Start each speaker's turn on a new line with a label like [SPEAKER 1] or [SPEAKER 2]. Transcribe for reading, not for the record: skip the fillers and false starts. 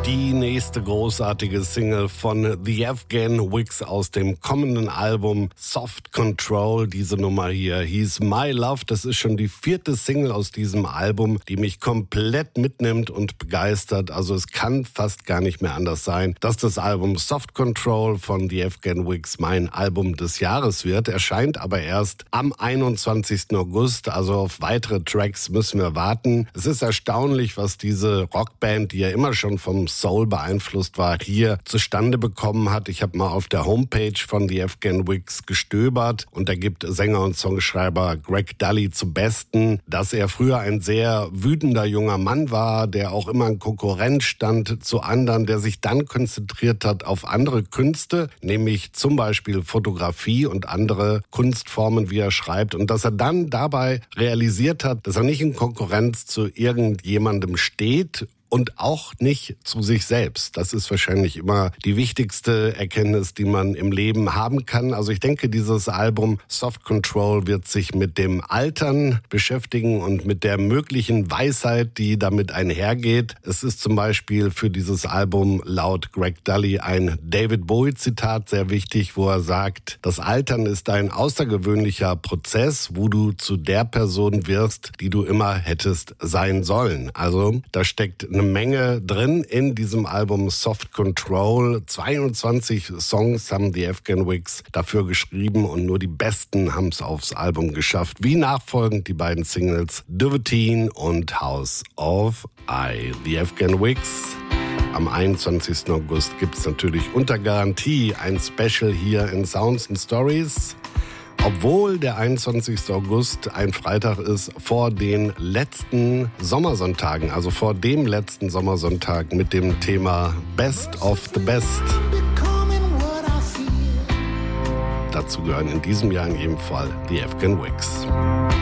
[SPEAKER 1] Die nächste großartige Single von The Afghan Wigs aus dem kommenden Album Soft Control. Diese Nummer hier hieß My Love. Das ist schon die 4. Single aus diesem Album, die mich komplett mitnimmt und begeistert. Also es kann fast gar nicht mehr anders sein, dass das Album Soft Control von The Afghan Wigs mein Album des Jahres wird. Erscheint aber erst am 21. August. Also auf weitere Tracks müssen wir warten. Es ist erstaunlich, was diese Rockband, die ja immer schon vom Soul beeinflusst war, hier zustande bekommen hat. Ich habe mal auf der Homepage von The Afghan Wigs gestöbert und da gibt Sänger und Songschreiber Greg Dulli zu Besten, dass er früher ein sehr wütender junger Mann war, der auch immer in Konkurrenz stand zu anderen, der sich dann konzentriert hat auf andere Künste, nämlich zum Beispiel Fotografie und andere Kunstformen, wie er schreibt, und dass er dann dabei realisiert hat, dass er nicht in Konkurrenz zu irgendjemandem steht und auch nicht zu sich selbst. Das ist wahrscheinlich immer die wichtigste Erkenntnis, die man im Leben haben kann. Also ich denke, dieses Album Soft Control wird sich mit dem Altern beschäftigen und mit der möglichen Weisheit, die damit einhergeht. Es ist zum Beispiel für dieses Album laut Greg Dulli ein David Bowie-Zitat sehr wichtig, wo er sagt, das Altern ist ein außergewöhnlicher Prozess, wo du zu der Person wirst, die du immer hättest sein sollen. Also da steckt eine Menge drin in diesem Album Soft Control. 22 Songs haben die Afghan Wigs dafür geschrieben und nur die besten haben es aufs Album geschafft. Wie nachfolgend die beiden Singles Duveteen und House of I. Die Afghan Wigs. Am 21. August gibt es natürlich unter Garantie ein Special hier in Sounds and Stories. Obwohl der 21. August ein Freitag ist vor den letzten Sommersonntagen, also vor dem letzten Sommersonntag mit dem Thema Best of the Best. Dazu gehören in diesem Jahr in jedem Fall die Afghan Wigs.